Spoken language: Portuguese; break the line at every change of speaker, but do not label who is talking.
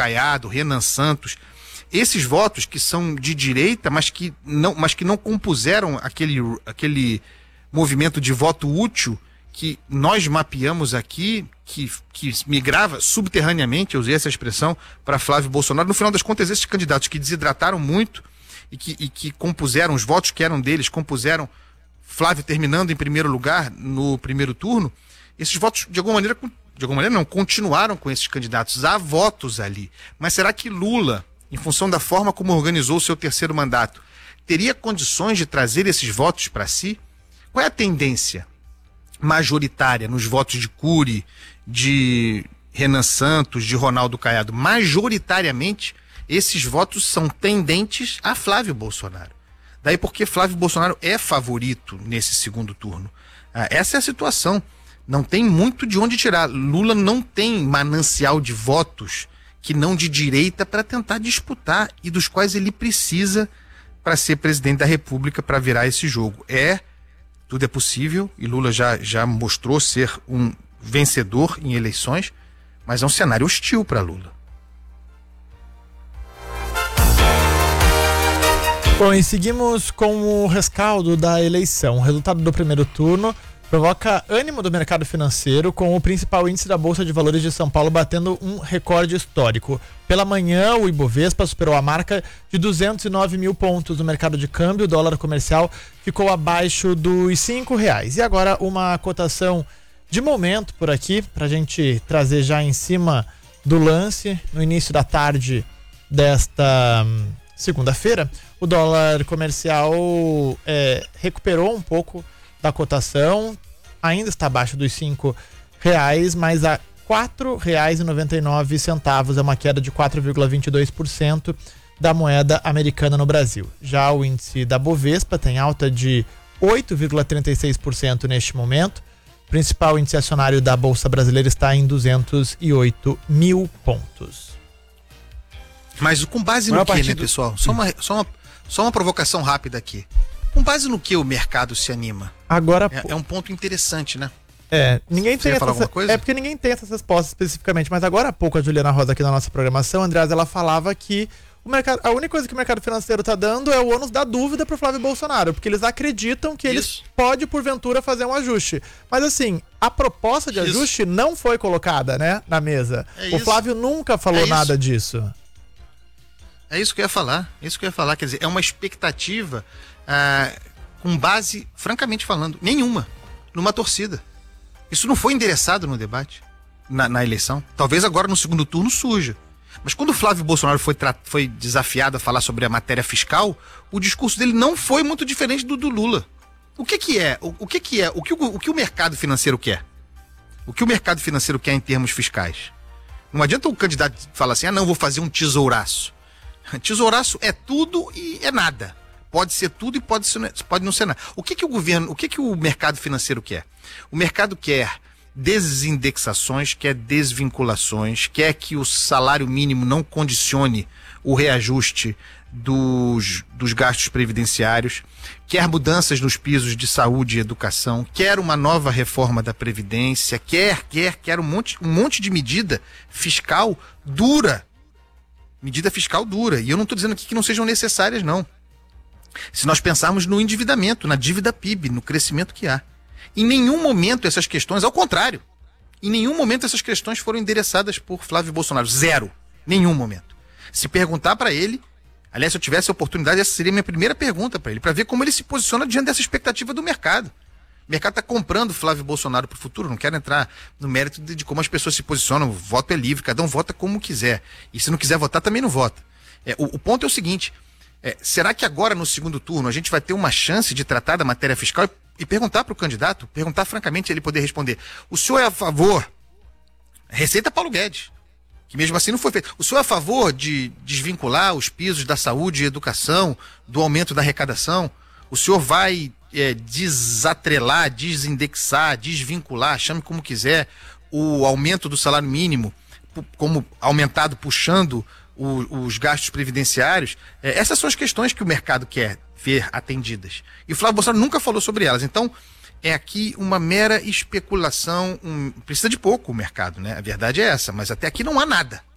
Caiado, Renan Santos, esses votos que são de direita, mas que não compuseram aquele movimento de voto útil que nós mapeamos aqui, que migrava subterraneamente, eu usei essa expressão, para Flávio Bolsonaro. No final das contas, esses candidatos que desidrataram muito e que compuseram, os votos que eram deles, compuseram Flávio terminando em primeiro lugar no primeiro turno, esses votos, de alguma maneira não, continuaram com esses candidatos. Há votos ali. Mas será que Lula, em função da forma como organizou o seu terceiro mandato, teria condições de trazer esses votos para si? Qual é a tendência majoritária nos votos de Cury, de Renan Santos, de Ronaldo Caiado? Majoritariamente, esses votos são tendentes a Flávio Bolsonaro. Daí porque Flávio Bolsonaro é favorito nesse segundo turno. Essa é a situação. Não tem muito de onde tirar. Lula não tem manancial de votos que não de direita para tentar disputar e dos quais ele precisa para ser presidente da República, para virar esse jogo. Tudo é possível e Lula já mostrou ser um vencedor em eleições, mas é um cenário hostil para Lula.
Bom, e seguimos com o rescaldo da eleição. O resultado do primeiro turno provoca ânimo do mercado financeiro, com o principal índice da Bolsa de Valores de São Paulo batendo um recorde histórico. Pela manhã, o Ibovespa superou a marca de 209 mil pontos no mercado de câmbio. O dólar comercial ficou abaixo dos R$5. E agora uma cotação de momento por aqui, para a gente trazer já em cima do lance, no início da tarde desta segunda-feira. O dólar comercial recuperou um pouco da cotação, ainda está abaixo dos R$5, mas a R$4,99, é uma queda de 4,22% da moeda americana no Brasil. Já o índice da Bovespa tem alta de 8,36% neste momento. O principal índice acionário da Bolsa Brasileira está em 208 mil pontos.
Mas com base no que, né, pessoal? Só uma provocação rápida aqui. Com base no que o mercado se anima?
Agora
é um ponto interessante, né?
Ninguém tem
falar alguma coisa?
porque ninguém tem essas respostas especificamente, mas agora há pouco a Juliana Rosa aqui na nossa programação, Andreas, ela falava que a única coisa que o mercado financeiro está dando é o ônus da dúvida para o Flávio Bolsonaro, porque eles acreditam que eles pode porventura fazer um ajuste. Mas assim, a proposta de ajuste não foi colocada, né, na mesa. O Flávio nunca falou nada disso.
É isso que eu ia falar. Quer dizer, é uma expectativa com base, francamente falando, nenhuma, numa torcida. Isso não foi endereçado no debate, na eleição. Talvez agora no segundo turno surja. Mas quando o Flávio Bolsonaro foi desafiado a falar sobre a matéria fiscal, o discurso dele não foi muito diferente do Lula. O que o mercado financeiro quer? O que o mercado financeiro quer em termos fiscais? Não adianta o candidato falar assim, não, vou fazer um tesouraço. Tesouraço é tudo e é nada. Pode ser tudo e pode não ser nada. O que o mercado financeiro quer? O mercado quer desindexações, quer desvinculações, quer que o salário mínimo não condicione o reajuste dos gastos previdenciários, quer mudanças nos pisos de saúde e educação, quer uma nova reforma da Previdência, quer um monte de medida fiscal dura. Medida fiscal dura. E eu não estou dizendo aqui que não sejam necessárias, não. Se nós pensarmos no endividamento, na dívida PIB, no crescimento que há. Em nenhum momento essas questões, ao contrário, em nenhum momento essas questões foram endereçadas por Flávio Bolsonaro. Zero. Nenhum momento. Se perguntar para ele, aliás, se eu tivesse a oportunidade, essa seria a minha primeira pergunta para ele, para ver como ele se posiciona diante dessa expectativa do mercado. O mercado está comprando Flávio Bolsonaro para o futuro. Não quero entrar no mérito de como as pessoas se posicionam. O voto é livre, cada um vota como quiser. E se não quiser votar, também não vota. O ponto é o seguinte, será que agora no segundo turno a gente vai ter uma chance de tratar da matéria fiscal e perguntar para o candidato, perguntar francamente, ele poder responder, o senhor é a favor, receita Paulo Guedes, que mesmo assim não foi feito, o senhor é a favor de desvincular os pisos da saúde e educação, do aumento da arrecadação, o senhor vai desatrelar, desindexar, desvincular, chame como quiser, o aumento do salário mínimo, como aumentado, puxando os gastos previdenciários? Essas são as questões que o mercado quer ver atendidas. E o Flávio Bolsonaro nunca falou sobre elas. Então, é aqui uma mera especulação. Precisa de pouco o mercado, né? A verdade é essa, mas até aqui não há nada.